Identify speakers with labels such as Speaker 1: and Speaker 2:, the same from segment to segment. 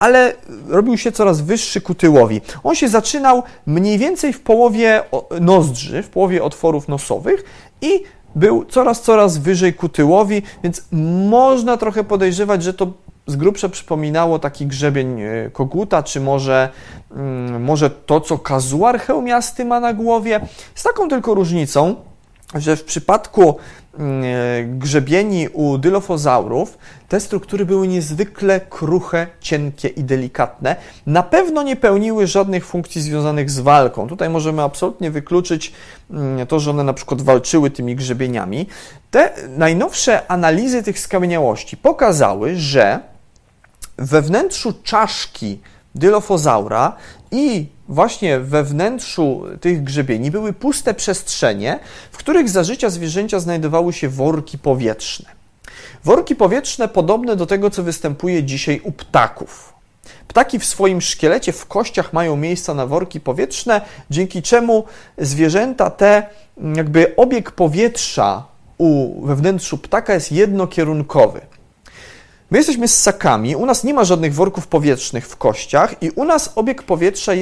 Speaker 1: ale robił się coraz wyższy ku tyłowi. On się zaczynał mniej więcej w połowie nozdrzy, w połowie otworów nosowych i był coraz wyżej ku tyłowi, więc można trochę podejrzewać, że to z grubsza przypominało taki grzebień koguta, czy może to, co kazuar hełmiasty ma na głowie, z taką tylko różnicą, że w przypadku grzebieni u dylofozaurów te struktury były niezwykle kruche, cienkie i delikatne. Na pewno nie pełniły żadnych funkcji związanych z walką. Tutaj możemy absolutnie wykluczyć to, że one na przykład walczyły tymi grzebieniami. Te najnowsze analizy tych skamieniałości pokazały, że we wnętrzu czaszki dylofozaura i właśnie we wnętrzu tych grzebieni były puste przestrzenie, w których za życia zwierzęcia znajdowały się worki powietrzne. Worki powietrzne podobne do tego, co występuje dzisiaj u ptaków. Ptaki w swoim szkielecie, w kościach mają miejsca na worki powietrzne, dzięki czemu zwierzęta te, jakby obieg powietrza we wnętrzu ptaka jest jednokierunkowy. My jesteśmy ssakami, u nas nie ma żadnych worków powietrznych w kościach i u nas obieg powietrza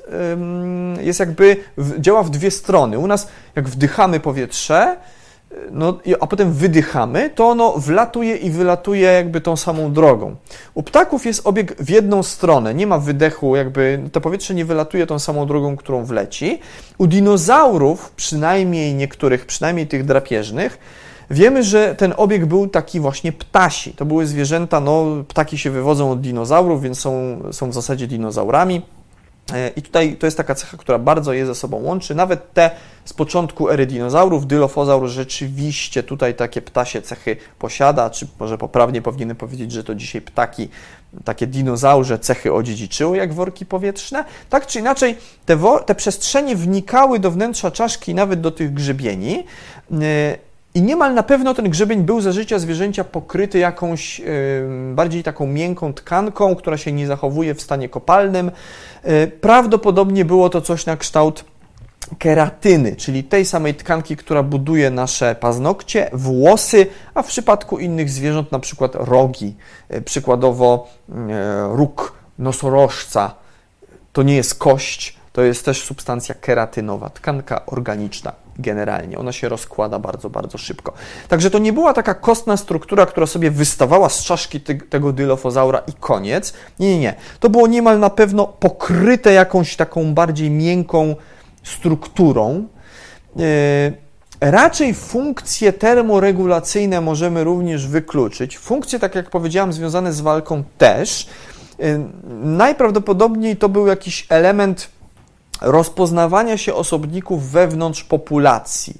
Speaker 1: działa w dwie strony. U nas jak wdychamy powietrze, a potem wydychamy, to ono wlatuje i wylatuje jakby tą samą drogą. U ptaków jest obieg w jedną stronę, nie ma wydechu, jakby to powietrze nie wylatuje tą samą drogą, którą wleci. U dinozaurów, przynajmniej niektórych, przynajmniej tych drapieżnych, wiemy, że ten obieg był taki właśnie ptasi. To były zwierzęta, ptaki się wywodzą od dinozaurów, więc są w zasadzie dinozaurami. I tutaj to jest taka cecha, która bardzo je ze sobą łączy. Nawet te z początku ery dinozaurów, dylofozaur rzeczywiście tutaj takie ptasie cechy posiada, czy może poprawnie powinienem powiedzieć, że to dzisiaj ptaki, takie dinozaurze cechy odziedziczyły jak worki powietrzne. Tak czy inaczej, te przestrzenie wnikały do wnętrza czaszki, nawet do tych grzebieni. I niemal na pewno ten grzebień był za życia zwierzęcia pokryty jakąś bardziej taką miękką tkanką, która się nie zachowuje w stanie kopalnym. Prawdopodobnie było to coś na kształt keratyny, czyli tej samej tkanki, która buduje nasze paznokcie, włosy, a w przypadku innych zwierząt na przykład rogi. Przykładowo róg nosorożca to nie jest kość, to jest też substancja keratynowa, tkanka organiczna generalnie. Ona się rozkłada bardzo szybko. Także to nie była taka kostna struktura, która sobie wystawała z czaszki tego dylofozaura i koniec. Nie. To było niemal na pewno pokryte jakąś taką bardziej miękką strukturą. Raczej funkcje termoregulacyjne możemy również wykluczyć. Funkcje, tak jak powiedziałam, związane z walką też. Najprawdopodobniej to był jakiś element rozpoznawania się osobników wewnątrz populacji.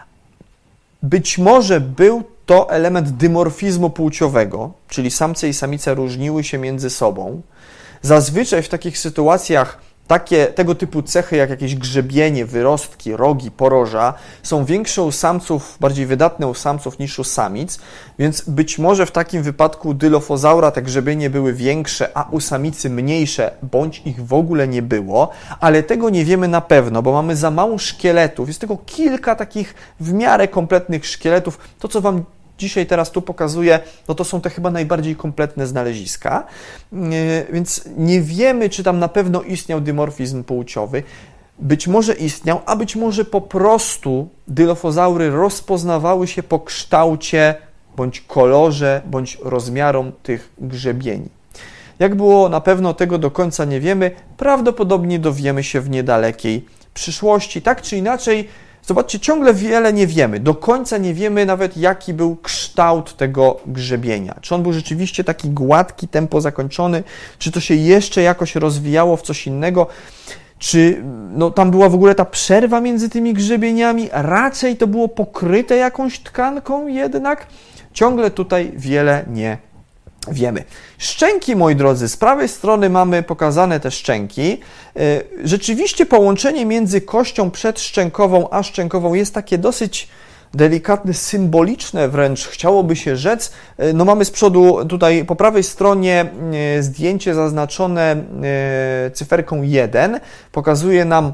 Speaker 1: Być może był to element dymorfizmu płciowego, czyli samce i samice różniły się między sobą. Zazwyczaj w takich sytuacjach tego typu cechy, jak jakieś grzebienie, wyrostki, rogi, poroża, są większe u samców, bardziej wydatne u samców niż u samic, więc być może w takim wypadku u dylofozaura te grzebienie były większe, a u samicy mniejsze, bądź ich w ogóle nie było, ale tego nie wiemy na pewno, bo mamy za mało szkieletów, jest tylko kilka takich w miarę kompletnych szkieletów. To, co Wam dzisiaj teraz tu pokazuję, to są te chyba najbardziej kompletne znaleziska, więc nie wiemy, czy tam na pewno istniał dymorfizm płciowy. Być może istniał, a być może po prostu dylofozaury rozpoznawały się po kształcie, bądź kolorze, bądź rozmiarom tych grzebieni. Jak było, na pewno tego do końca nie wiemy, prawdopodobnie dowiemy się w niedalekiej przyszłości. Tak czy inaczej, zobaczcie, ciągle wiele nie wiemy. Do końca nie wiemy nawet, jaki był kształt tego grzebienia. Czy on był rzeczywiście taki gładki, tempo zakończony, czy to się jeszcze jakoś rozwijało w coś innego, czy tam była w ogóle ta przerwa między tymi grzebieniami, raczej to było pokryte jakąś tkanką jednak. Ciągle tutaj wiele nie wiemy. Szczęki, moi drodzy, z prawej strony mamy pokazane te szczęki. Rzeczywiście połączenie między kością przedszczękową a szczękową jest takie dosyć delikatne, symboliczne wręcz, chciałoby się rzec. Mamy z przodu tutaj po prawej stronie zdjęcie zaznaczone cyferką 1. Pokazuje nam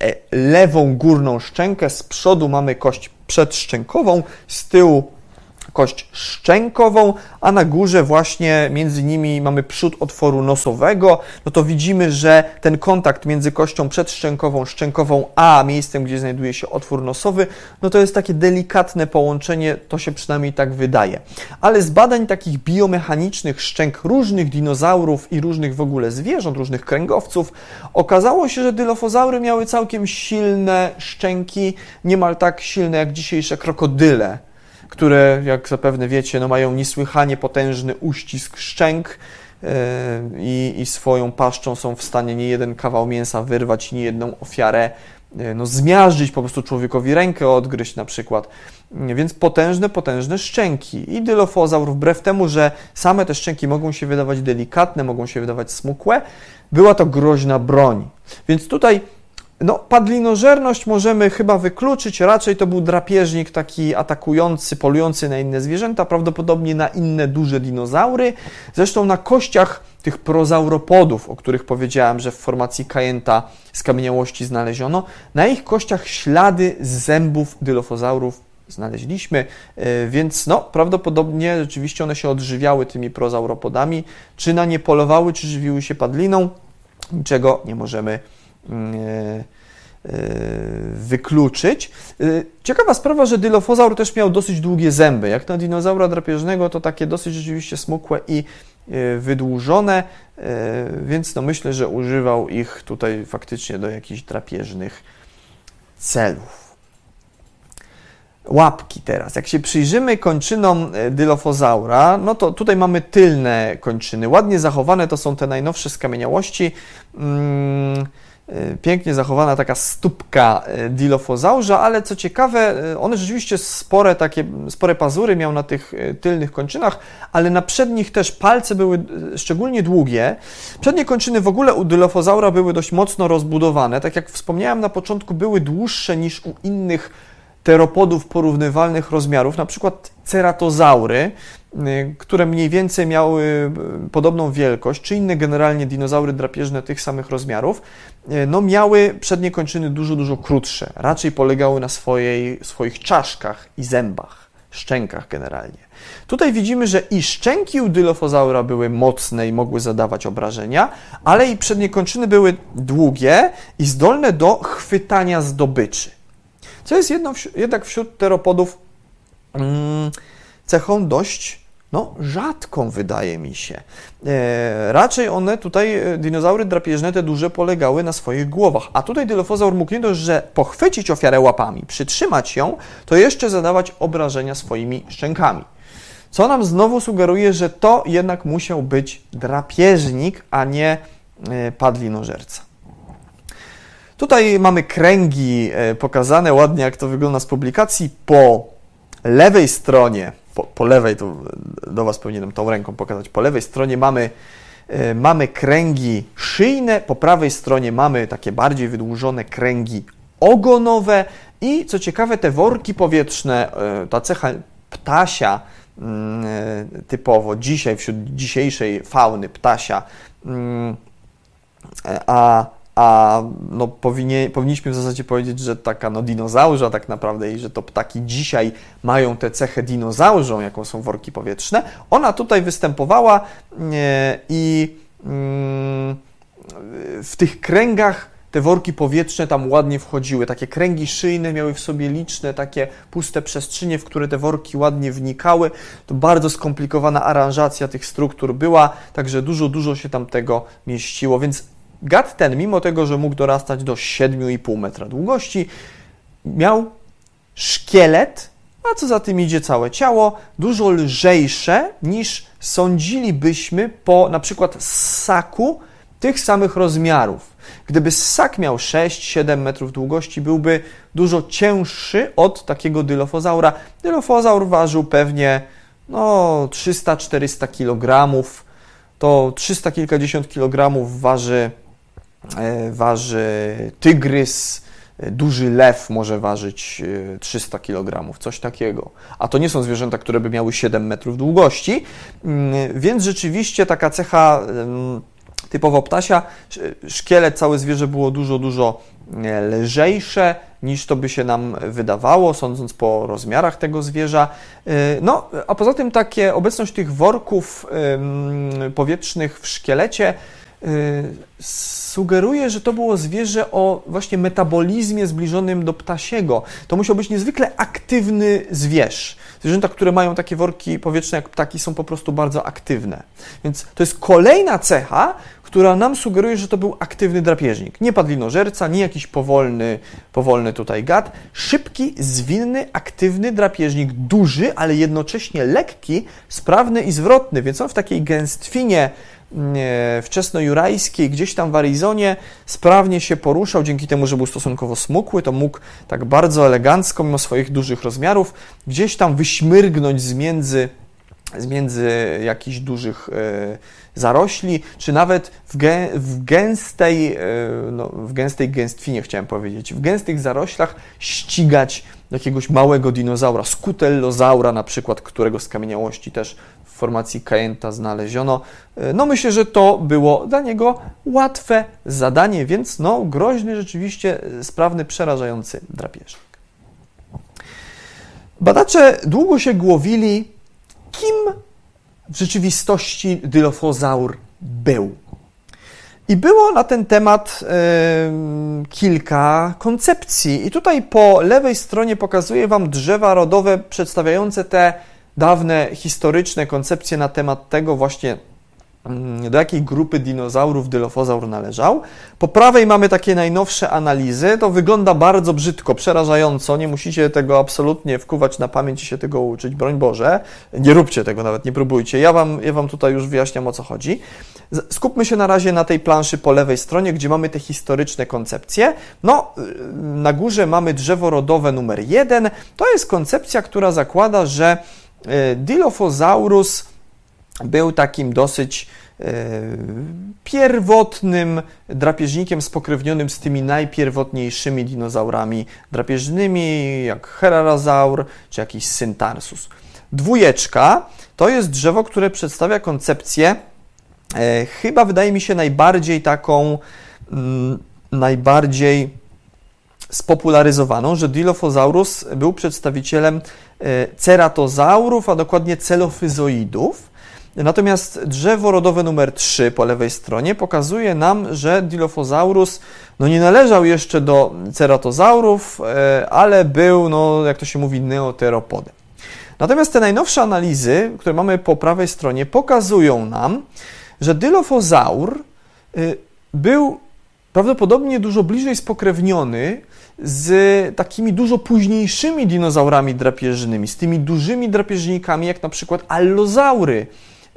Speaker 1: lewą górną szczękę, z przodu mamy kość przedszczękową, z tyłu kość szczękową, a na górze właśnie między nimi mamy przód otworu nosowego, no to widzimy, że ten kontakt między kością przedszczękową, szczękową, a miejscem, gdzie znajduje się otwór nosowy, no to jest takie delikatne połączenie, to się przynajmniej tak wydaje. Ale z badań takich biomechanicznych szczęk różnych dinozaurów i różnych w ogóle zwierząt, różnych kręgowców, okazało się, że dylofozaury miały całkiem silne szczęki, niemal tak silne jak dzisiejsze krokodyle, które, jak zapewne wiecie, no mają niesłychanie potężny uścisk szczęk i swoją paszczą są w stanie nie jeden kawał mięsa wyrwać, nie jedną ofiarę no, zmiażdżyć, po prostu człowiekowi rękę odgryźć na przykład. Więc potężne szczęki. I dylofozaur, wbrew temu, że same te szczęki mogą się wydawać delikatne, mogą się wydawać smukłe, była to groźna broń. Więc tutaj no, padlinożerność możemy chyba wykluczyć, raczej to był drapieżnik taki atakujący, polujący na inne zwierzęta, prawdopodobnie na inne duże dinozaury. Zresztą na kościach tych prozauropodów, o których powiedziałem, że w formacji Kayenta skamieniałości znaleziono, na ich kościach ślady zębów dylofozaurów znaleźliśmy, więc no, prawdopodobnie rzeczywiście one się odżywiały tymi prozauropodami, czy na nie polowały, czy żywiły się padliną, niczego nie możemy wykluczyć. Ciekawa sprawa, że dylofozaur też miał dosyć długie zęby. Jak na dinozaura drapieżnego, to takie dosyć rzeczywiście smukłe i wydłużone, więc no myślę, że używał ich tutaj faktycznie do jakichś drapieżnych celów. Łapki teraz. Jak się przyjrzymy kończynom dylofozaura, no to tutaj mamy tylne kończyny. Ładnie zachowane to są te najnowsze skamieniałości. Pięknie zachowana taka stópka dilofozaurza, ale co ciekawe, one rzeczywiście spore pazury miał na tych tylnych kończynach, ale na przednich też palce były szczególnie długie. Przednie kończyny w ogóle u dylofozaura były dość mocno rozbudowane. Tak jak wspomniałem na początku, były dłuższe niż u innych teropodów porównywalnych rozmiarów, na przykład ceratozaury, które mniej więcej miały podobną wielkość, czy inne generalnie dinozaury drapieżne tych samych rozmiarów, no miały przednie kończyny dużo krótsze. Raczej polegały na swoich czaszkach i zębach, szczękach generalnie. Tutaj widzimy, że i szczęki u dylofozaura były mocne i mogły zadawać obrażenia, ale i przednie kończyny były długie i zdolne do chwytania zdobyczy. Co jest jednak wśród teropodów cechą dość rzadką, wydaje mi się. Raczej one tutaj, dinozaury drapieżne, te duże, polegały na swoich głowach. A tutaj dylofozaur mógł nie dość, że pochwycić ofiarę łapami, przytrzymać ją, to jeszcze zadawać obrażenia swoimi szczękami. Co nam znowu sugeruje, że to jednak musiał być drapieżnik, a nie padlinożerca. Tutaj mamy kręgi pokazane ładnie, jak to wygląda z publikacji. Po lewej stronie, po lewej, to do Was powinienem tą ręką pokazać, po lewej stronie mamy kręgi szyjne, po prawej stronie mamy takie bardziej wydłużone kręgi ogonowe i co ciekawe, te worki powietrzne, ta cecha ptasia typowo dzisiaj, wśród dzisiejszej fauny ptasia, no powinniśmy w zasadzie powiedzieć, że taka dinozaurza tak naprawdę i że to ptaki dzisiaj mają tę cechę dinozaurzą, jaką są worki powietrzne. Ona tutaj występowała i w tych kręgach te worki powietrzne tam ładnie wchodziły. Takie kręgi szyjne miały w sobie liczne takie puste przestrzenie, w które te worki ładnie wnikały. To bardzo skomplikowana aranżacja tych struktur była, także dużo się tam tego mieściło, więc gad ten, mimo tego, że mógł dorastać do 7,5 metra długości, miał szkielet, a co za tym idzie całe ciało, dużo lżejsze niż sądzilibyśmy po na przykład ssaku tych samych rozmiarów. Gdyby ssak miał 6-7 metrów długości, byłby dużo cięższy od takiego dylofozaura. Dylofozaur ważył pewnie 300-400 kg. To 300 kilkadziesiąt kilogramów waży tygrys, duży lew może ważyć 300 kg, coś takiego. A to nie są zwierzęta, które by miały 7 metrów długości, więc rzeczywiście taka cecha typowo ptasia, szkielet, całe zwierzę było dużo lżejsze niż to by się nam wydawało, sądząc po rozmiarach tego zwierza. No, a poza tym obecność tych worków powietrznych w szkielecie sugeruje, że to było zwierzę o właśnie metabolizmie zbliżonym do ptasiego. To musiał być niezwykle aktywny zwierz. Zwierzęta, które mają takie worki powietrzne jak ptaki, są po prostu bardzo aktywne. Więc to jest kolejna cecha, która nam sugeruje, że to był aktywny drapieżnik. Nie padlinożerca, nie jakiś powolny tutaj gad. Szybki, zwinny, aktywny drapieżnik, duży, ale jednocześnie lekki, sprawny i zwrotny. Więc on w takiej gęstwinie wczesnojurajskiej, gdzieś tam w Arizonie sprawnie się poruszał, dzięki temu, że był stosunkowo smukły, to mógł tak bardzo elegancko, mimo swoich dużych rozmiarów, gdzieś tam wyśmyrgnąć z między jakichś dużych zarośli, czy nawet w gęstej gęstwinie, chciałem powiedzieć, w gęstych zaroślach ścigać jakiegoś małego dinozaura, skutellozaura na przykład, którego skamieniałości też w formacji Kayenta znaleziono. No myślę, że to było dla niego łatwe zadanie, więc no groźny, rzeczywiście sprawny, przerażający drapieżnik. Badacze długo się głowili, kim w rzeczywistości Dilophosaur był. I było na ten temat kilka koncepcji. I tutaj po lewej stronie pokazuję Wam drzewa rodowe przedstawiające te dawne, historyczne koncepcje na temat tego właśnie, do jakiej grupy dinozaurów Dilophosaur należał. Po prawej mamy takie najnowsze analizy. To wygląda bardzo brzydko, przerażająco. Nie musicie tego absolutnie wkuwać na pamięć i się tego uczyć, broń Boże. Nie róbcie tego, nawet nie próbujcie. Ja wam tutaj już wyjaśniam, o co chodzi. Skupmy się na razie na tej planszy po lewej stronie, gdzie mamy te historyczne koncepcje. No, na górze mamy drzewo rodowe numer 1. To jest koncepcja, która zakłada, że Dilophosaurus był takim dosyć pierwotnym drapieżnikiem spokrewnionym z tymi najpierwotniejszymi dinozaurami drapieżnymi, jak Herarasaur czy jakiś Syntarsus. 2 to jest drzewo, które przedstawia koncepcję chyba, wydaje mi się, najbardziej spopularyzowaną, że Dilophosaurus był przedstawicielem ceratozaurów, a dokładnie celofyzoidów. Natomiast drzewo rodowe numer 3 po lewej stronie pokazuje nam, że Dilophosaurus nie należał jeszcze do ceratozaurów, ale był, jak to się mówi, neoteropodem. Natomiast te najnowsze analizy, które mamy po prawej stronie, pokazują nam, że Dilophosaur był prawdopodobnie dużo bliżej spokrewniony z takimi dużo późniejszymi dinozaurami drapieżnymi, z tymi dużymi drapieżnikami, jak na przykład allozaury,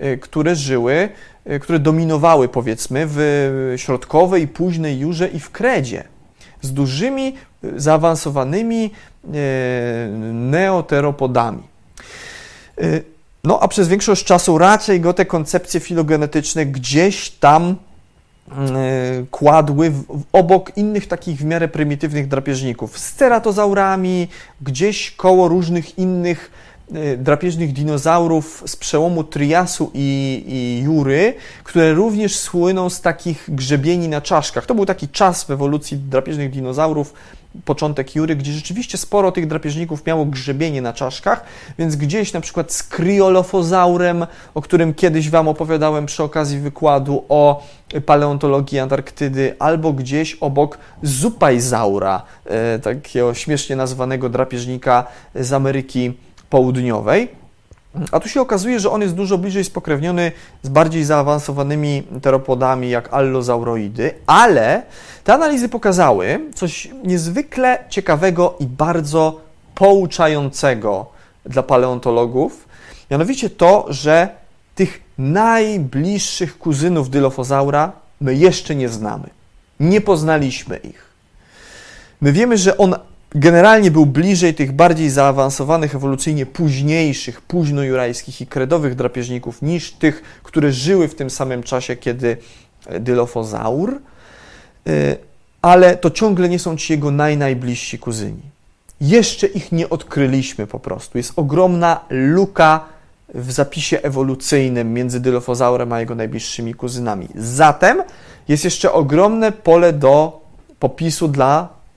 Speaker 1: które dominowały, powiedzmy, w środkowej, późnej Jurze i w Kredzie, z dużymi, zaawansowanymi neoteropodami. No a przez większość czasu raczej go te koncepcje filogenetyczne gdzieś tam kładły obok innych takich w miarę prymitywnych drapieżników, z ceratozaurami, gdzieś koło różnych innych drapieżnych dinozaurów z przełomu Triasu i Jury, które również słyną z takich grzebieni na czaszkach. To był taki czas w ewolucji drapieżnych dinozaurów, początek Jury, gdzie rzeczywiście sporo tych drapieżników miało grzebienie na czaszkach, więc gdzieś na przykład z Kryolophosaurem, o którym kiedyś Wam opowiadałem przy okazji wykładu o paleontologii Antarktydy, albo gdzieś obok Zupajzaura, takiego śmiesznie nazwanego drapieżnika z Ameryki Południowej. A tu się okazuje, że on jest dużo bliżej spokrewniony z bardziej zaawansowanymi teropodami jak allozauroidy, ale te analizy pokazały coś niezwykle ciekawego i bardzo pouczającego dla paleontologów, mianowicie to, że tych najbliższych kuzynów Dilophosaura my jeszcze nie znamy. Nie poznaliśmy ich. My wiemy, że on generalnie był bliżej tych bardziej zaawansowanych, ewolucyjnie późniejszych, późnojurajskich i kredowych drapieżników niż tych, które żyły w tym samym czasie, kiedy Dilophosaur, ale to ciągle nie są ci jego najbliżsi kuzyni. Jeszcze ich nie odkryliśmy po prostu. Jest ogromna luka w zapisie ewolucyjnym między Dilophosaurem a jego najbliższymi kuzynami. Zatem jest jeszcze ogromne pole do popisu dla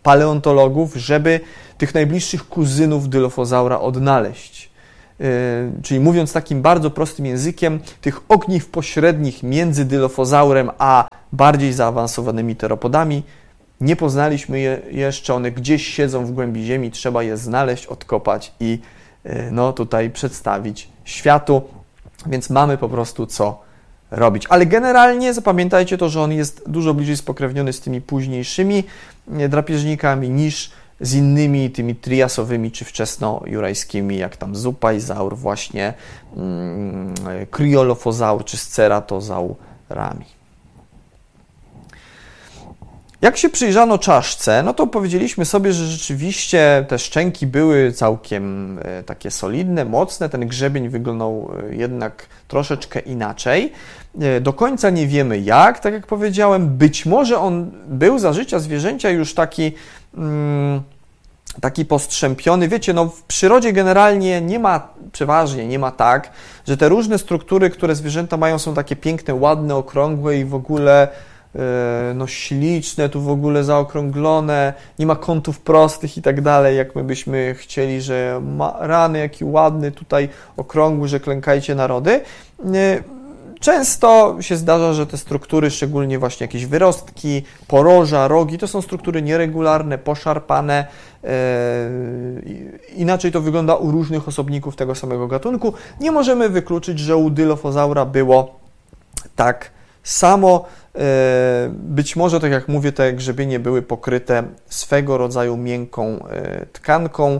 Speaker 1: paleontologów, żeby tych najbliższych kuzynów dylofozaura odnaleźć. Czyli mówiąc takim bardzo prostym językiem, tych ogniw pośrednich między dylofozaurem a bardziej zaawansowanymi teropodami nie poznaliśmy jeszcze, one gdzieś siedzą w głębi ziemi, trzeba je znaleźć, odkopać i no, tutaj przedstawić światu, więc mamy po prostu co robić. Ale generalnie zapamiętajcie to, że on jest dużo bliżej spokrewniony z tymi późniejszymi drapieżnikami niż z innymi tymi triasowymi czy wczesnojurajskimi, jak tam zupajzaur, właśnie kryolofozaur czy sceratozaurami. Jak się przyjrzano czaszce, no to powiedzieliśmy sobie, że rzeczywiście te szczęki były całkiem takie solidne, mocne, ten grzebień wyglądał jednak troszeczkę inaczej. Do końca nie wiemy jak, tak jak powiedziałem, być może on był za życia zwierzęcia już taki postrzępiony. Wiecie, no w przyrodzie generalnie przeważnie nie ma tak, że te różne struktury, które zwierzęta mają, są takie piękne, ładne, okrągłe i w ogóle no śliczne, tu w ogóle zaokrąglone, nie ma kątów prostych i tak dalej, jak my byśmy chcieli, że rany, jaki ładny, tutaj okrągły, że klękajcie narody. Często się zdarza, że te struktury, szczególnie właśnie jakieś wyrostki, poroża, rogi, to są struktury nieregularne, poszarpane. Inaczej to wygląda u różnych osobników tego samego gatunku. Nie możemy wykluczyć, że u dylofozaura było tak samo. Być może, tak jak mówię, te grzebienie były pokryte swego rodzaju miękką tkanką,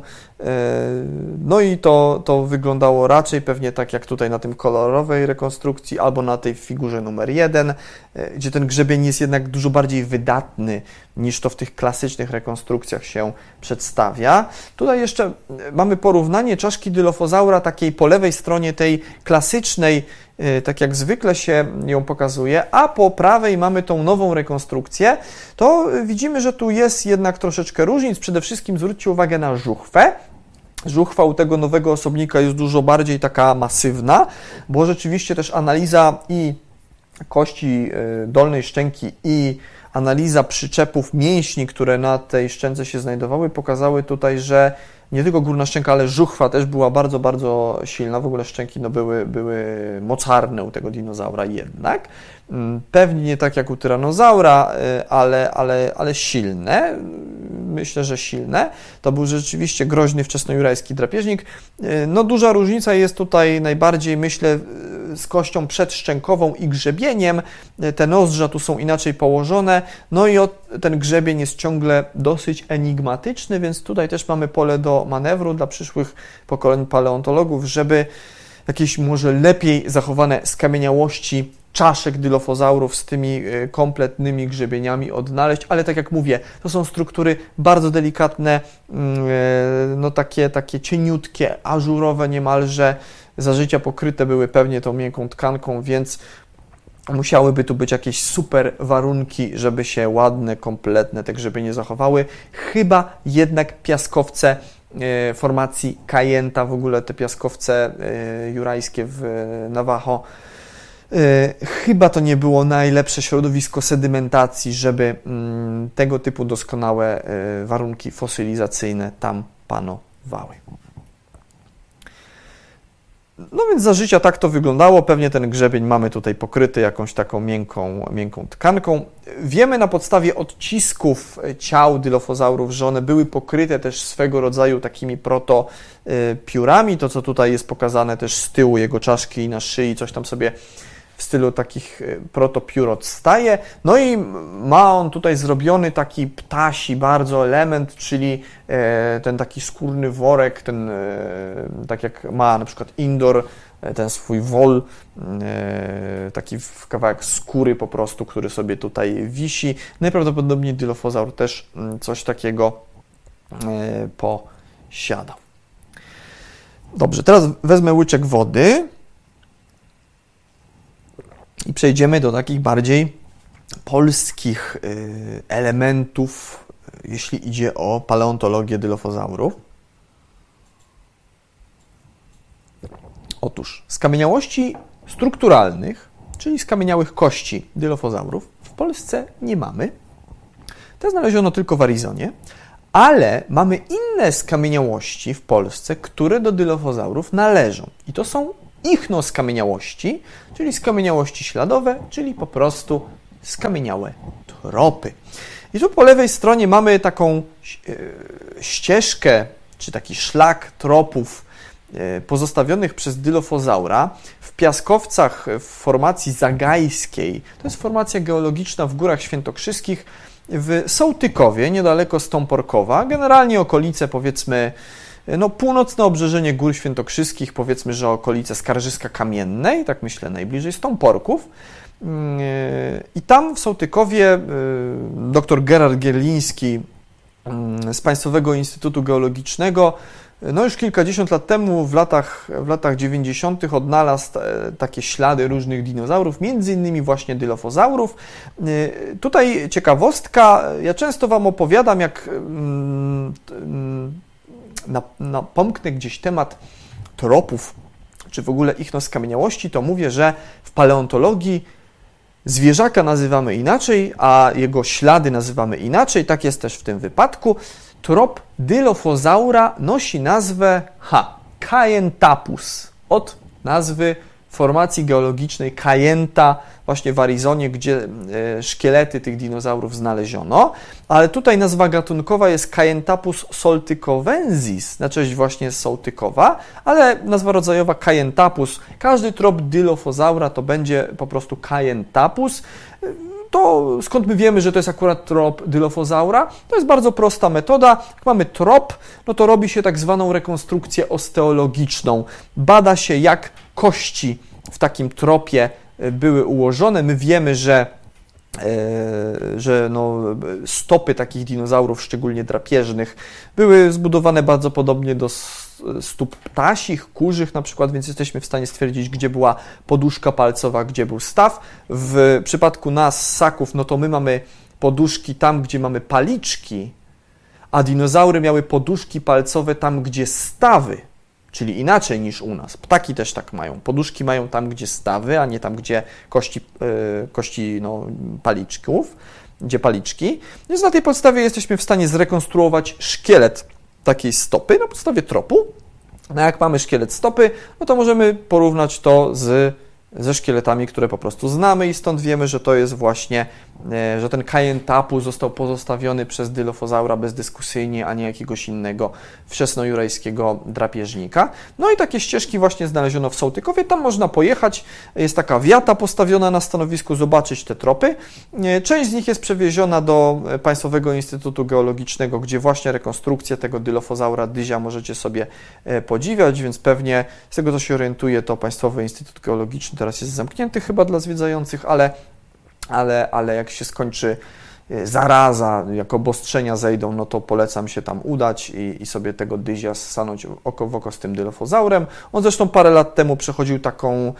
Speaker 1: no i to wyglądało raczej pewnie tak jak tutaj na tym kolorowej rekonstrukcji albo na tej figurze numer 1, gdzie ten grzebień jest jednak dużo bardziej wydatny niż to w tych klasycznych rekonstrukcjach się przedstawia. Tutaj jeszcze mamy porównanie czaszki dylofozaura takiej po lewej stronie tej klasycznej, tak jak zwykle się ją pokazuje, a po prawej mamy tą nową rekonstrukcję, to widzimy, że tu jest jednak troszeczkę różnic. Przede wszystkim zwróćcie uwagę na żuchwę. Żuchwa u tego nowego osobnika jest dużo bardziej taka masywna, bo rzeczywiście też analiza i kości dolnej szczęki i analiza przyczepów mięśni, które na tej szczęce się znajdowały, pokazały tutaj, że nie tylko górna szczęka, ale żuchwa też była bardzo, bardzo silna. W ogóle szczęki no, były mocarne u tego dinozaura jednak. Pewnie nie tak jak u tyranozaura, ale silne. Myślę, że silne. To był rzeczywiście groźny wczesnojurajski drapieżnik. No duża różnica jest tutaj najbardziej, myślę, z kością przedszczękową i grzebieniem. Te nozdrza tu są inaczej położone. No i ten grzebień jest ciągle dosyć enigmatyczny, więc tutaj też mamy pole do manewru dla przyszłych pokoleń paleontologów, żeby jakieś może lepiej zachowane skamieniałości czaszek dylofozaurów z tymi kompletnymi grzebieniami odnaleźć, ale tak jak mówię, to są struktury bardzo delikatne, no takie cieniutkie, ażurowe niemalże, za życia pokryte były pewnie tą miękką tkanką, więc musiałyby tu być jakieś super warunki, żeby się ładne, kompletne te grzebienie zachowały. Chyba jednak piaskowce formacji Kayenta, w ogóle te piaskowce jurajskie w Navajo, chyba to nie było najlepsze środowisko sedymentacji, żeby tego typu doskonałe warunki fosylizacyjne tam panowały. No więc za życia tak to wyglądało. Pewnie ten grzebień mamy tutaj pokryty jakąś taką miękką tkanką. Wiemy na podstawie odcisków ciał dylofozaurów, że one były pokryte też swego rodzaju takimi protopiórami. To, co tutaj jest pokazane też z tyłu jego czaszki i na szyi, coś tam sobie w stylu takich protopiór odstaje. No i ma on tutaj zrobiony taki ptasi bardzo element, czyli ten taki skórny worek, ten tak jak ma na przykład Indor, ten swój wol, taki kawałek skóry po prostu, który sobie tutaj wisi. Najprawdopodobniej dylofozaur też coś takiego posiadał. Dobrze, teraz wezmę łyczek wody i przejdziemy do takich bardziej polskich elementów, jeśli idzie o paleontologię dylofozaurów. Otóż skamieniałości strukturalnych, czyli skamieniałych kości dylofozaurów, w Polsce nie mamy. te znaleziono tylko w Arizonie, ale mamy inne skamieniałości w Polsce, które do dylofozaurów należą. I to są ichnoskamieniałości, czyli skamieniałości śladowe, czyli po prostu skamieniałe tropy. I tu po lewej stronie mamy taką ścieżkę, czy taki szlak tropów pozostawionych przez dylofozaura w piaskowcach w formacji zagajskiej. To jest formacja geologiczna w Górach Świętokrzyskich w Sołtykowie, niedaleko Stąporkowa. Generalnie okolice, powiedzmy, północne obrzeżenie Gór Świętokrzyskich, powiedzmy, że okolice Skarżyska Kamiennej, tak myślę, najbliżej Stąporków. I tam w Sołtykowie dr Gerard Gierliński z Państwowego Instytutu Geologicznego już kilkadziesiąt lat temu, w latach 90. odnalazł takie ślady różnych dinozaurów, między innymi właśnie dylofozaurów. Tutaj ciekawostka, ja często Wam opowiadam, jak napomknę gdzieś temat tropów, czy w ogóle ichnoskamieniałości, to mówię, że w paleontologii zwierzaka nazywamy inaczej, a jego ślady nazywamy inaczej. Tak jest też w tym wypadku. Trop dylofozaura nosi nazwę Kayentapus, od nazwy formacji geologicznej Kayenta, właśnie w Arizonie, gdzie szkielety tych dinozaurów znaleziono. Ale tutaj nazwa gatunkowa jest Kayentapus soltykovensis, na cześć właśnie Sołtykowa, ale nazwa rodzajowa Kayentapus. Każdy trop dylofozaura to będzie po prostu Kayentapus. To skąd my wiemy, że to jest akurat trop dylofozaura? To jest bardzo prosta metoda. Jak mamy trop, no to robi się tak zwaną rekonstrukcję osteologiczną. Bada się, jak kości w takim tropie były ułożone. My wiemy, że stopy takich dinozaurów, szczególnie drapieżnych, były zbudowane bardzo podobnie do stóp ptasich, kurzych na przykład, więc jesteśmy w stanie stwierdzić, gdzie była poduszka palcowa, gdzie był staw. W przypadku nas, ssaków, no to my mamy poduszki tam, gdzie mamy paliczki, a dinozaury miały poduszki palcowe tam, gdzie stawy, czyli inaczej niż u nas. Ptaki też tak mają. Poduszki mają tam, gdzie stawy, a nie tam, gdzie kości paliczków, gdzie paliczki. Więc na tej podstawie jesteśmy w stanie zrekonstruować szkielet takiej stopy na podstawie tropu. No jak mamy szkielet stopy, no to możemy porównać to ze szkieletami, które po prostu znamy i stąd wiemy, że to jest właśnie, że ten Kayentapus został pozostawiony przez dylofozaura bezdyskusyjnie, a nie jakiegoś innego wczesnojurajskiego drapieżnika. No i takie ścieżki właśnie znaleziono w Sołtykowie. Tam można pojechać, jest taka wiata postawiona na stanowisku, zobaczyć te tropy. Część z nich jest przewieziona do Państwowego Instytutu Geologicznego, gdzie właśnie rekonstrukcję tego dylofozaura dyzia możecie sobie podziwiać, więc pewnie z tego, co się orientuje, to Państwowy Instytut Geologiczny teraz jest zamknięty chyba dla zwiedzających, ale jak się skończy zaraza, jak obostrzenia zejdą, no to polecam się tam udać i sobie tego dyzia stanąć oko w oko z tym dylofozaurem. On zresztą parę lat temu przechodził taką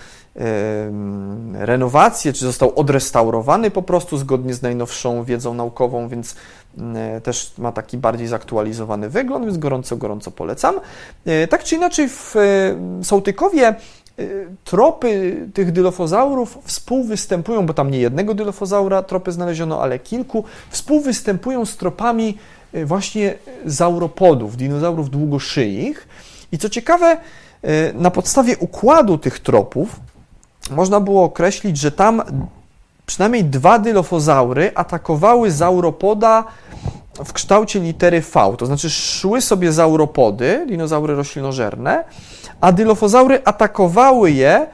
Speaker 1: renowację, czy został odrestaurowany po prostu zgodnie z najnowszą wiedzą naukową, więc też ma taki bardziej zaktualizowany wygląd, więc gorąco polecam. Tak czy inaczej w Sołtykowie tropy tych dylofozaurów współwystępują, bo tam nie jednego dylofozaura tropy znaleziono, ale kilku, współwystępują z tropami właśnie zauropodów, dinozaurów długoszyich. I co ciekawe, na podstawie układu tych tropów można było określić, że tam przynajmniej 2 dylofozaury atakowały zauropoda w kształcie litery V, to znaczy szły sobie zauropody, dinozaury roślinożerne, a dylofozaury atakowały je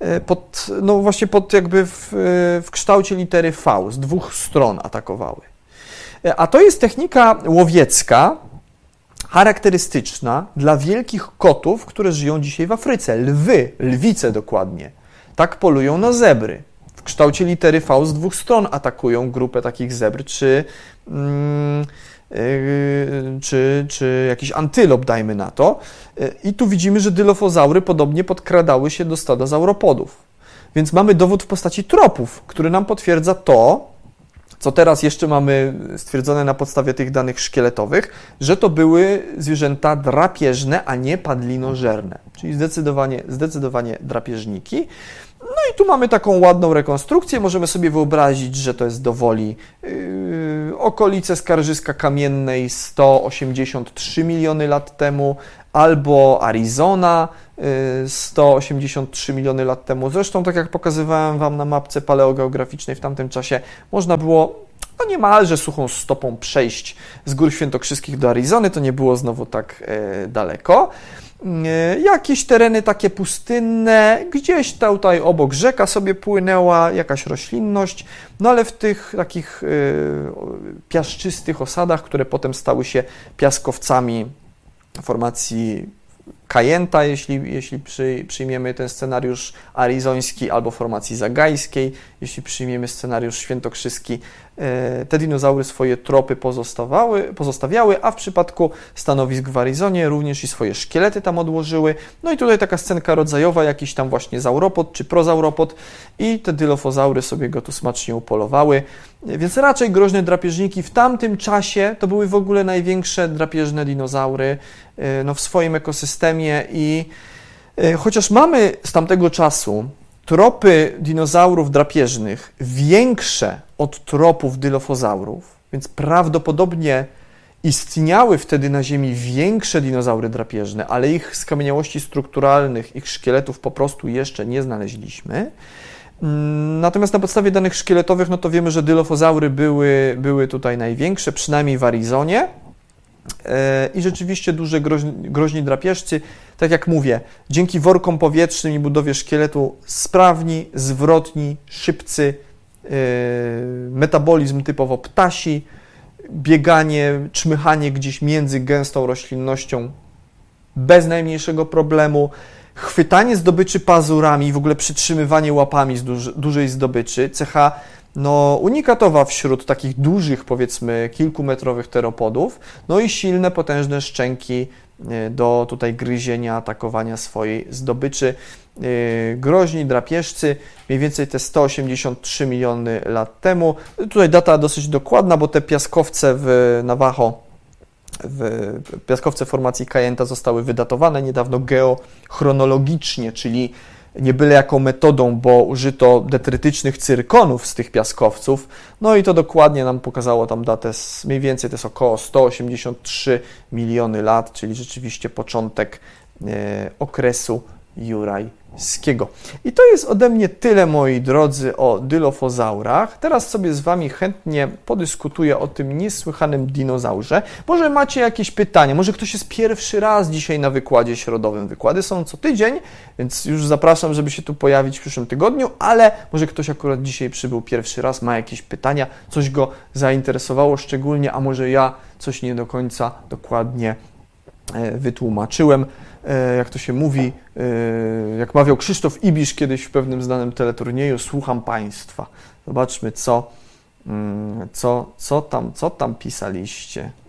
Speaker 1: w kształcie litery V, z 2 stron atakowały. A to jest technika łowiecka, charakterystyczna dla wielkich kotów, które żyją dzisiaj w Afryce. Lwice dokładnie, tak polują na zebry. W kształcie litery V z 2 stron atakują grupę takich zebr, czy jakiś antylop, dajmy na to. I tu widzimy, że dylofozaury podobnie podkradały się do stada zauropodów. Więc mamy dowód w postaci tropów, który nam potwierdza to, co teraz jeszcze mamy stwierdzone na podstawie tych danych szkieletowych, że to były zwierzęta drapieżne, a nie padlinożerne, czyli zdecydowanie drapieżniki. No i tu mamy taką ładną rekonstrukcję. Możemy sobie wyobrazić, że to jest dowoli okolice Skarżyska Kamiennej 183 miliony lat temu, albo Arizona 183 miliony lat temu. Zresztą, tak jak pokazywałem Wam na mapce paleogeograficznej w tamtym czasie, można było niemalże suchą stopą przejść z Gór Świętokrzyskich do Arizony. To nie było znowu tak daleko. Jakieś tereny takie pustynne, gdzieś tutaj obok rzeka sobie płynęła jakaś roślinność, no ale w tych takich piaszczystych osadach, które potem stały się piaskowcami formacji Kayenta, jeśli przyjmiemy ten scenariusz arizoński, albo formacji zagajskiej, jeśli przyjmiemy scenariusz świętokrzyski, te dinozaury swoje tropy pozostawiały, a w przypadku stanowisk w Arizonie również i swoje szkielety tam odłożyły. No i tutaj taka scenka rodzajowa, jakiś tam właśnie zauropod czy prozauropod i te dylofozaury sobie go tu smacznie upolowały. Więc raczej groźne drapieżniki w tamtym czasie to były w ogóle największe drapieżne dinozaury w swoim ekosystemie i chociaż mamy z tamtego czasu tropy dinozaurów drapieżnych większe od tropów dylofozaurów, więc prawdopodobnie istniały wtedy na Ziemi większe dinozaury drapieżne, ale ich skamieniałości strukturalnych, ich szkieletów po prostu jeszcze nie znaleźliśmy. Natomiast na podstawie danych szkieletowych, no to wiemy, że dylofozaury były tutaj największe, przynajmniej w Arizonie. I rzeczywiście duże groźni drapieżcy, tak jak mówię, dzięki workom powietrznym i budowie szkieletu sprawni, zwrotni, szybcy, metabolizm typowo ptasi, bieganie, czmychanie gdzieś między gęstą roślinnością bez najmniejszego problemu, chwytanie zdobyczy pazurami, w ogóle przytrzymywanie łapami z dużej zdobyczy, cecha unikatowa wśród takich dużych, powiedzmy, kilkumetrowych teropodów, no i silne, potężne szczęki do tutaj gryzienia, atakowania swojej zdobyczy. Groźni drapieżcy, mniej więcej te 183 miliony lat temu. Tutaj data dosyć dokładna, bo te piaskowce w Navajo, piaskowce formacji Kayenta zostały wydatowane niedawno geochronologicznie, czyli nie byle jaką metodą, bo użyto detrytycznych cyrkonów z tych piaskowców, no i to dokładnie nam pokazało tam datę, mniej więcej to jest około 183 miliony lat, czyli rzeczywiście początek okresu jurajskiego. I to jest ode mnie tyle, moi drodzy, o dylofozaurach. Teraz sobie z Wami chętnie podyskutuję o tym niesłychanym dinozaurze. Może macie jakieś pytania, może ktoś jest pierwszy raz dzisiaj na wykładzie środowym. Wykłady są co tydzień, więc już zapraszam, żeby się tu pojawić w przyszłym tygodniu, ale może ktoś akurat dzisiaj przybył pierwszy raz, ma jakieś pytania, coś go zainteresowało szczególnie, a może ja coś nie do końca dokładnie wytłumaczyłem. Jak to się mówi, jak mawiał Krzysztof Ibisz kiedyś w pewnym znanym teleturnieju, słucham Państwa. Zobaczmy, co tam pisaliście.